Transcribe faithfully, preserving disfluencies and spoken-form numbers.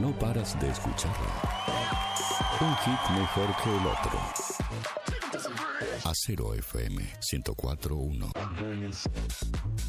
no paras de escucharla. Un hit mejor que el otro. Acero F M ciento cuatro punto uno.